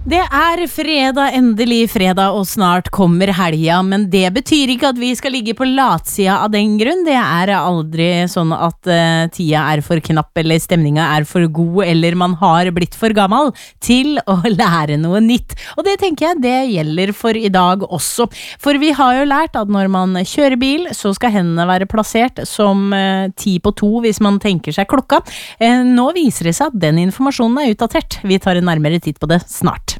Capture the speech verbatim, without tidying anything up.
Det er fredag, endelig fredag, og snart kommer helga, men det betyr ikke at vi skal ligge på latsida av den grunn. Det er aldri sånn at uh, tida er for knapp, eller stemninga er for god, eller man har blitt for gammel til å lære noe nytt. Og det tenker jeg, det gjelder for i dag også. For vi har jo lært at når man kjører bil, så skal hendene være plassert som uh, ti på to hvis man tenker seg klokka. Uh, nå viser det seg at den informasjonen er utdatert. Vi tar en nærmere titt på det snart.